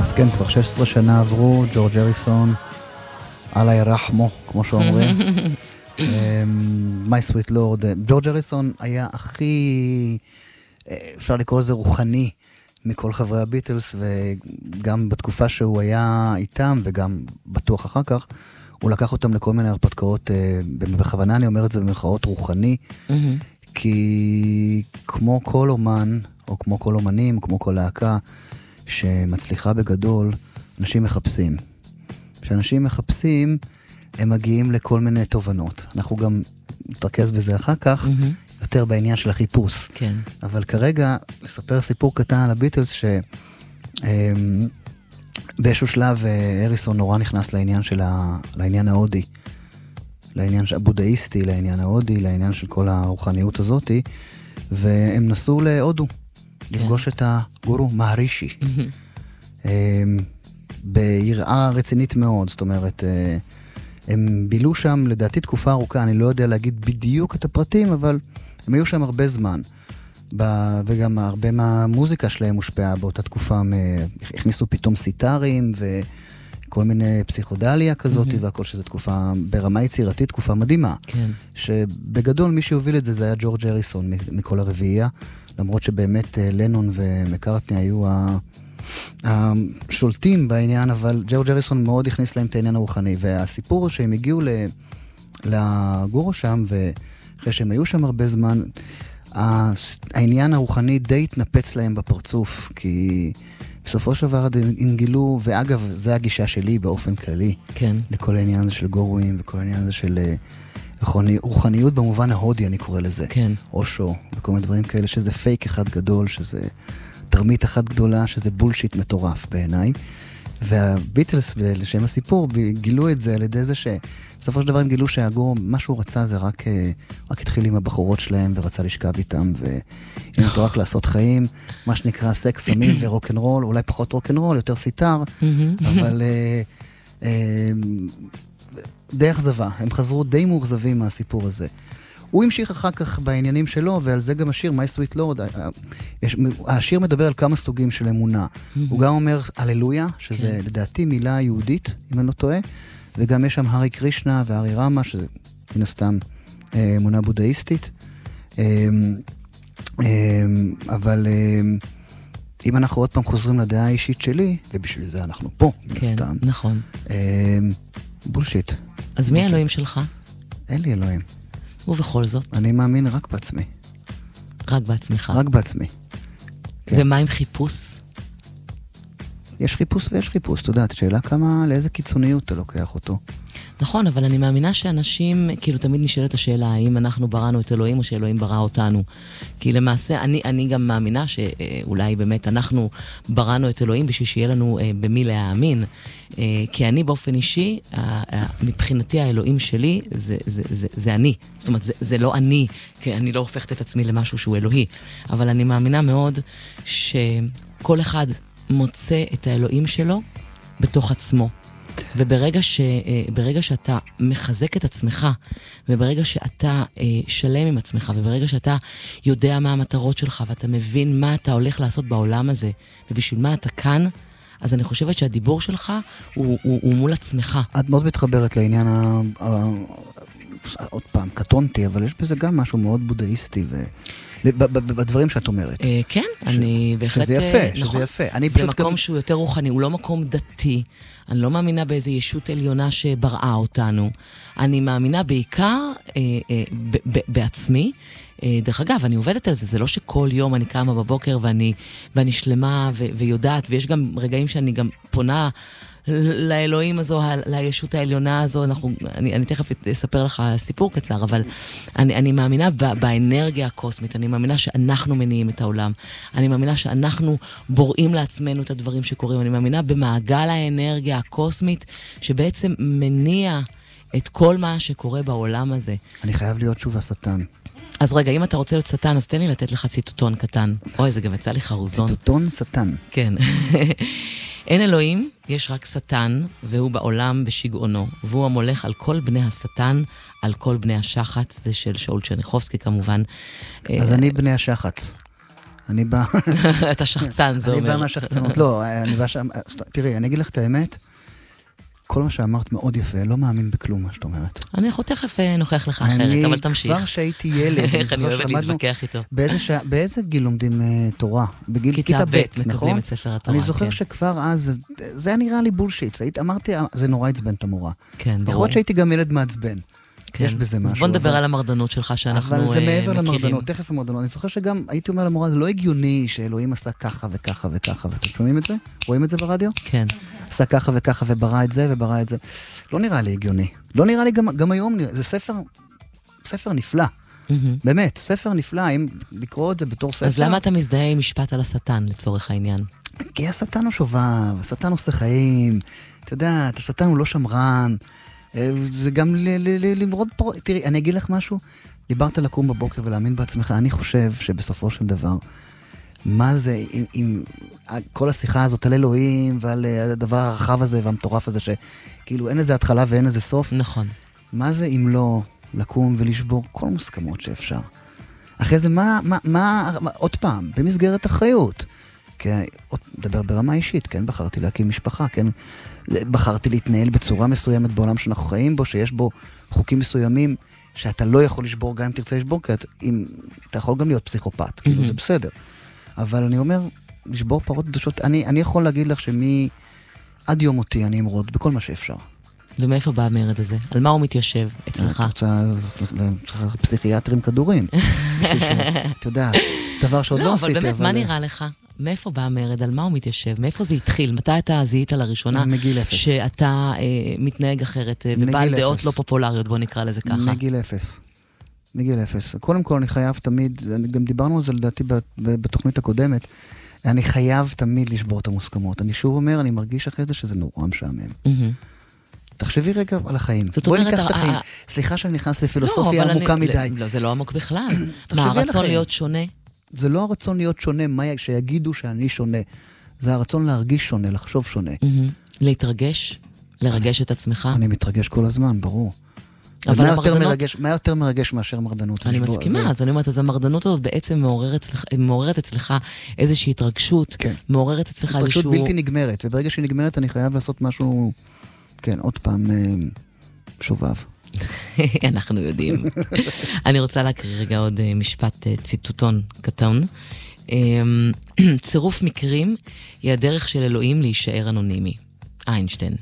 אז כן, כבר 16 שנה עברו, ג'ורג' הריסון, אללה ירחמו, כמו שאומרים. My Sweet Lord. ג'ורג' הריסון היה הכי, אפשר לקרוא לזה רוחני, מכל חברי הביטלס, וגם בתקופה שהוא היה איתם, וגם בטוח אחר כך, הוא לקח אותם לכל מיני הרפתקאות, בכוונה אני אומר את זה במרכאות רוחני, כי כמו כל אומן, או כמו כל אומנים, כמו כל להקה, שמצליחה בגדול, אנשים מחפשים. כשאנשים מחפשים, הם מגיעים לכל מיני תובנות. אנחנו גם נתרכז בזה אחר כך, יותר בעניין של החיפוש. כן. אבל כרגע, לספר סיפור קטן על הביטלס, באיזשהו שלב, הריסון נורא נכנס לעניין ההודי, לעניין הבודהיסטי, לעניין ההודי, לעניין של כל הרוחניות הזאת, והם נסעו להודו, לפגוש את הגורו מהרישי. ביראה רצינית מאוד, זאת אומרת, הם בילו שם לדעתי תקופה ארוכה, אני לא יודע להגיד בדיוק את הפרטים, אבל הם היו שם הרבה זמן, וגם הרבה מהמוזיקה שלהם מושפעה באותה תקופה, הכניסו פתאום סיטרים וכל מיני פסיכודליה כזאת, והכל שזו תקופה ברמה יצירתית, תקופה מדהימה. כן. שבגדול מי שהוביל את זה, זה היה ג'ורג' הריסון מכל הרביעייה, למרות שבאמת לנון ומקארטני היו השולטים בעניין, אבל ג'ורג' הריסון מאוד הכניס להם את העניין הרוחני, והסיפור שהם הגיעו לגורו שם, ואחרי שהם היו שם הרבה זמן, העניין הרוחני די התנפץ להם בפרצוף, כי בסופו של דבר הם גילו, ואגב, זה הגישה שלי באופן כללי, כן. לכל העניין הזה של גורואים, וכל העניין הזה של רוחניות במובן ההודי, אני קורא לזה. כן. אושו, וכל מיני דברים כאלה, שזה פייק אחד גדול, שזה תרמית אחת גדולה, שזה בולשיט מטורף בעיניי. והביטלס, לשם הסיפור, גילו את זה על ידי זה שבסופו של דבר הם גילו שהגור, מה שהוא רצה זה רק התחיל עם הבחורות שלהם ורצה לשכב איתם, ואין אותו רק לעשות חיים, מה שנקרא סקס, סמים ורוקנרול, אולי פחות רוקנרול, יותר סיטר, אבל די אכזבה, הם חזרו די מאוכזבים מהסיפור הזה. הוא המשיך אחר כך בעניינים שלו, ועל זה גם השיר, My Sweet Lord, השיר מדבר על כמה סוגים של אמונה. הוא גם אומר הללויה, שזה לדעתי מילה יהודית, אם אני לא טועה, וגם יש שם הרי קרישנה והרי רמה, שזה מן הסתם אמונה בודהיסטית. אבל אם אנחנו עוד פעם חוזרים לדעה האישית שלי, ובשביל זה אנחנו פה, מן הסתם. כן, נכון. בולשיט. אז מי האלוהים שלך? אין לי אלוהים. ובכל זאת? אני מאמין רק בעצמי. רק בעצמך? רק בעצמי. ומה עם חיפוש? יש חיפוש ויש חיפוש, אתה יודעת, שאלה כמה, לאיזה קיצוניות אתה לוקח אותו. נכון, אבל אני מאמינה שאנשים, כאילו תמיד נשאלת השאלה, האם אנחנו בראנו את אלוהים או שאלוהים ברא אותנו. כי למעשה, אני גם מאמינה שאולי באמת אנחנו בראנו את אלוהים בשביל שיהיה לנו במי להאמין. כי אני באופן אישי, מבחינתי האלוהים שלי, זה אני. זאת אומרת, זה לא אני, כי אני לא הופכת את עצמי למשהו שהוא אלוהי. אבל אני מאמינה מאוד שכל אחד מוצא את האלוהים שלו בתוך עצמו. וברגע שאתה מחזק את עצמך, וברגע שאתה שלם עם עצמך, וברגע שאתה יודע מה המטרות שלך, ואתה מבין מה אתה הולך לעשות בעולם הזה, ובשביל מה אתה כאן, אז אני חושבת שהדיבור שלך הוא מול עצמך. את מאוד מתחברת לעניין עוד פעם, קטונתי, אבל יש בזה גם משהו מאוד בודהיסטי בדברים שאת אומרת. כן, אני בהחלט... שזה יפה, שזה יפה. זה מקום שהוא יותר רוחני, הוא לא מקום דתי. אני לא מאמינה באיזו ישות עליונה שבראה אותנו. אני מאמינה בעיקר בעצמי. דרך אגב, אני עובדת על זה. זה לא שכל יום אני קמה בבוקר ואני שלמה ויודעת, ויש גם רגעים שאני גם פונה לאלוהים הזו, לישות העליונה הזו. אני תכף אספר לך סיפור קצר, אבל אני מאמינה באנרגיה הקוסמית. אני מאמינה שאנחנו מניעים את העולם. אני מאמינה שאנחנו בוראים לעצמנו את הדברים שקורים. אני מאמינה במעגל האנרגיה הקוסמית, שבעצם מניע את כל מה שקורה בעולם הזה. אני חייב להיות שוב השטן. אז רגע, אם אתה רוצה להיות שטן, אז תן לי לתת לך ציטוטון קטן. אוי, זה גם יצא לי חרוזון. ציטוטון שטן. כן. אין אלוהים, יש רק שטן, והוא בעולם בשגעונו, והוא המולך על כל בני השטן, על כל בני השחץ, זה של שאול צ'רניחובסקי כמובן. אז אני בני השחץ. אני בא... אתה שחצן, זה אומר. אני בא מהשחצנות, לא, אני בא שם... תראי, אני אגיד לך את האמת, כל מה שאמרת מאוד יפה, לא מאמין בכלום מה שאת אומרת. אני יכול תכף נוכח לך אחרת, אבל תמשיך. אני כבר שהייתי ילד, איך אני אוהבת להתווכח איתו. באיזה גיל לומדים תורה? כיתה ב', נכון? את ספר התורה, אני זוכר שכבר אז, זה היה נראה לי בולשיט, אמרתי, זה נורא עצבן את המורה. כן, ברור. יכול להיות שהייתי גם ילד מעצבן. יש בזה משהו. אז בוא נדבר על המרדנות שלך שאנחנו מכירים. אבל זה מעבר למרדנות, תכף המרדנות. אני זוכר שגם הייתי אומר למורה, זה לא הגיוני שאלוהים עשה ככה וככה וככה, ואתם שומעים את זה? רואים את זה ברדיו? כן. עשה ככה וככה וברא את זה וברא את זה. לא נראה לי הגיוני. לא נראה לי גם היום, זה ספר נפלא. באמת, ספר נפלא, אם לקרוא את זה בתור ספר. אז למה אתה מזדהה עם משפט על השטן לצורך העניין? כי השטן הוא שובב, השטן עושה חיים, אתה יודע, השטן הוא לא שמרן, זה גם למרוד פה, תראי, אני אגיד לך משהו, דיברת לקום בבוקר ולהאמין בעצמך, אני חושב שבסופו של דבר, מה זה, עם כל השיחה הזאת על אלוהים ועל הדבר הרחב הזה והמטורף הזה, שכאילו אין איזה התחלה ואין איזה סוף. נכון. מה זה אם לא לקום ולשבור כל מוסכמות שאפשר? אחרי זה, עוד פעם, במסגרת אחריות. דבר ברמה אישית, כן, בחרתי להקים משפחה, כן, בחרתי להתנהל בצורה מסוימת בעולם שאנחנו חיים בו, שיש בו חוקים מסוימים שאתה לא יכול לשבור גם אם תרצה לשבור, כי אתה יכול גם להיות פסיכופת, כאילו זה בסדר. אבל אני אומר, לשבור פרות קדושות, אני יכול להגיד לך עד יום אותי אני אמרוד בכל מה שאפשר. ומאיפה בא המרד הזה? על מה הוא מתיישב אצלך? את רוצה פסיכיאטרים כדורים. אתה יודע, דבר שעוד לא עשיתי. אבל באמת, מה נראה לך? מאיפה בא המרד? על מה הוא מתיישב? מאיפה זה התחיל? מתי אתה זיהית לראשונה? מגיל אפס. שאתה מתנהג אחרת ובעל דעות לא פופולריות, בוא נקרא לזה ככה. מגיל אפס. מגיל אפס. קודם כל אני חייב תמיד, גם דיברנו על זה לדעתי בתוכנית הקודמת, אני חייב תמיד לשבור את המוסכמות. אני שוב אומר, אני מרגיש אחרי זה שזה נורא משעמם. תחשבי רגע על החיים. בואי ניקח את החיים. סליחה שאני נכנס לפילוסופיה עמוקה מדי. לא, זה לא עמוק בכלל. מה, הרצון להיות שונה? זה לא הרצון להיות שונה, שיגידו שאני שונה. זה הרצון להרגיש שונה, לחשוב שונה. להתרגש? לרגש את עצמך? אני מתרגש כל הזמן, ברור. אבל מה יותר מרגש מאשר מרדנות? אני מסכימה, אז אני אומרת, אז המרדנות הזאת בעצם מעוררת אצלך איזושהי התרגשות, מעוררת אצלך איזשהו... התרגשות בלתי נגמרת, וברגע שהיא נגמרת אני חייב לעשות משהו, כן, עוד פעם, שובב. אנחנו יודעים. אני רוצה להקריא רגע עוד משפט ציטוטון קטן. צירוף מקרים היא הדרך של אלוהים להישאר אנונימי. איינשטיין.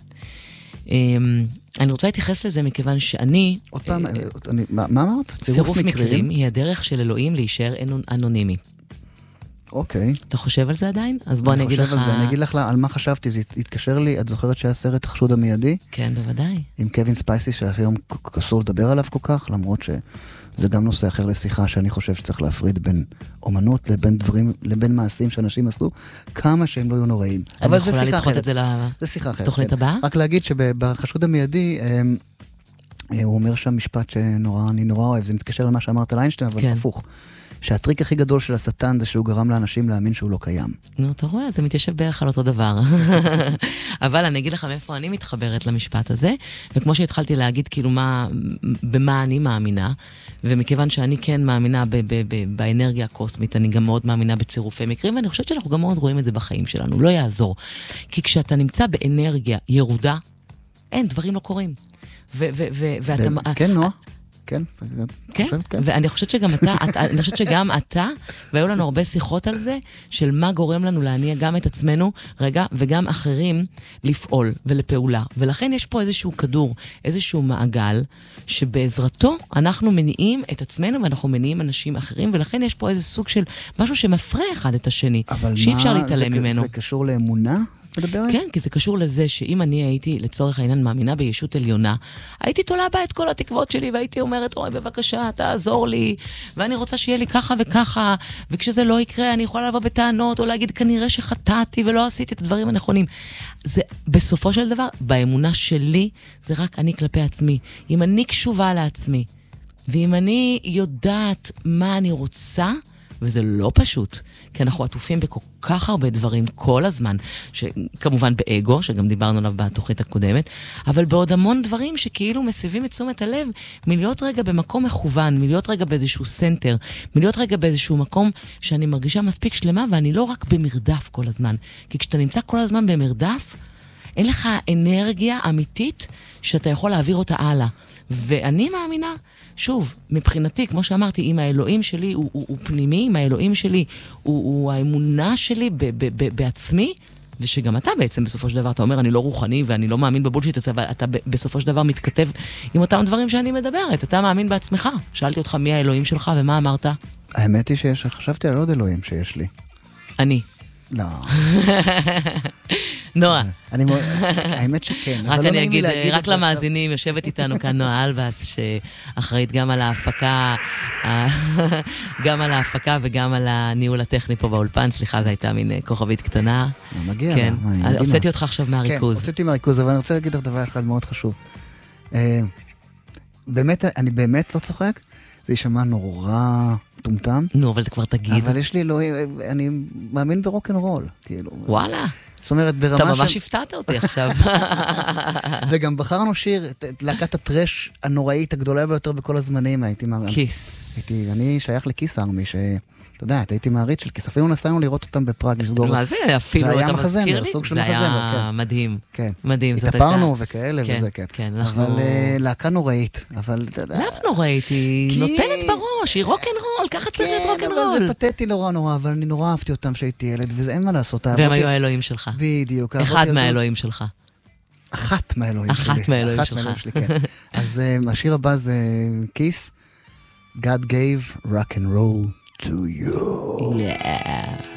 אני רוצה להתייחס לזה מכיוון שאני... עוד פעם, מה אמרת? צירוף מקרים היא הדרך של אלוהים להישאר אנונימי. אוקיי. אתה חושב על זה עדיין? אז בוא אני אגיד לך... אני אגיד לך על מה חשבתי, זה התקשר לי, את זוכרת שהיה סרט החשוד המיידי? כן, בוודאי. עם קווין ספייסי, שהיום אסור לדבר עליו כל כך, למרות שזה גם נושא אחר לשיחה, שאני חושב שצריך להפריד בין אומנות לבין דברים, לבין מעשים שאנשים עשו, כמה שהם לא יהיו נוראים. אבל זה שיחה אחרת. זה שיחה אחרת. תוכנית הבאה? רק להגיד שבחשוד המיידי, הוא אומר שם משפט שאני נורא אוהב, זה מתקשר למה שאמרת על איינשטיין, אבל הפוך. שהטריק הכי גדול של השטן זה שהוא גרם לאנשים להאמין שהוא לא קיים. נו, אתה רואה, זה מתיישב בערך על אותו דבר. אבל אני אגיד לך מאיפה אני מתחברת למשפט הזה, וכמו שהתחלתי להגיד, כאילו, במה אני מאמינה, ומכיוון שאני כן מאמינה באנרגיה הקוסמית, אני גם מאוד מאמינה בצירופי מקרים, ואני חושבת שאנחנו גם מאוד רואים את זה בחיים שלנו, לא יעזור. כי כשאתה נמצא באנרגיה ירודה, אין, דברים לא קורים. כן, נועה. כן, ואני חושבת שגם אתה, והיו לנו הרבה שיחות על זה, של מה גורם לנו להניע גם את עצמנו, רגע, וגם אחרים לפעול ולפעולה. ולכן יש פה איזשהו כדור, איזשהו מעגל, שבעזרתו אנחנו מניעים את עצמנו, ואנחנו מניעים אנשים אחרים, ולכן יש פה איזה סוג של משהו שמפרה אחד את השני, שאי אפשר להתעלם ממנו. זה קשור לאמונה? כן, כי זה קשור לזה שאם אני הייתי לצורך העניין מאמינה בישות עליונה, הייתי תולה בה את כל התקוות שלי, והייתי אומרת, אוי, בבקשה, תעזור לי, ואני רוצה שיהיה לי ככה וככה, וכשזה לא יקרה, אני יכולה לבוא בטענות, או להגיד, כנראה שחטאתי ולא עשיתי את הדברים הנכונים. זה, בסופו של דבר, באמונה שלי, זה רק אני כלפי עצמי. אם אני קשובה לעצמי, ואם אני יודעת מה אני רוצה, וזה לא פשוט, כי אנחנו עטופים בכל כך הרבה דברים כל הזמן, כמובן באגו, שגם דיברנו עליו בתוכנית הקודמת, אבל בעוד המון דברים שכאילו מסבים את תשומת הלב, מלהיות רגע במקום מכוון, מלהיות רגע באיזשהו סנטר, מלהיות רגע באיזשהו מקום שאני מרגישה מספיק שלמה, ואני לא רק במרדף כל הזמן. כי כשאתה נמצא כל הזמן במרדף, אין לך אנרגיה אמיתית שאתה יכול להעביר אותה הלאה. ואני מאמינה, שוב, מבחינתי, כמו שאמרתי, אם האלוהים שלי הוא פנימי, אם האלוהים שלי הוא האמונה שלי בעצמי, ושגם אתה בעצם בסופו של דבר, אתה אומר, אני לא רוחני ואני לא מאמין בבולשיט הזה, אבל אתה בסופו של דבר מתכתב עם אותם דברים שאני מדברת. אתה מאמין בעצמך. שאלתי אותך מי האלוהים שלך ומה אמרת? האמת היא שחשבתי על עוד אלוהים שיש לי. אני. לא. נועה. האמת שכן. רק אני אגיד, רק למאזינים, יושבת איתנו כאן נועה אלבס, שאחראית גם על ההפקה, גם על ההפקה וגם על הניהול הטכני פה באולפן. סליחה, זו הייתה מין כוכבית קטנה. מגיע לה. הוצאתי אותך עכשיו מהריכוז. כן, הוצאתי מהריכוז, אבל אני רוצה להגיד לך דבר אחד מאוד חשוב. באמת, אני באמת לא צוחק. זה יישמע נורא טומטם. נו, אבל כבר תגיד. אבל יש לי אלוהים, אני מאמין ברוק'נ'רול, כאילו. וואלה. זאת אומרת, ברמה של... אתה ממש הפתעת אותי עכשיו. וגם בחרנו שיר, את להקת הטרש הנוראית הגדולה ביותר בכל הזמנים, הייתי... כיס. אני שייך לכיס ארמי, אתה יודע, הייתי מעריץ של כיס, אפילו נסענו לראות אותם בפראג לסגור. מה זה? אפילו אתה מזכיר לי? סוג של זה מחזמר, היה מדהים. כן. מדהים. התאפרנו וכאלה וזה, כן. כן, אבל להקה נוראית, אבל אתה יודע... למה נוראית? היא נותנת בראש, היא רוק'נ'רול, ככה צריך להיות רוק'נ'רול. כן, אבל זה פתטי נורא, אבל אני נורא אהבתי אותם שהייתי ילד, וזה אין מה לעשות. והם היו האלוהים שלך. בדיוק. אחד מהאלוהים שלך. אחת מהאלוהים שלי. אחת מהאלוהים שלך. כן. אז השיר הבא זה כיס, God gave rock and roll to you. Yeah.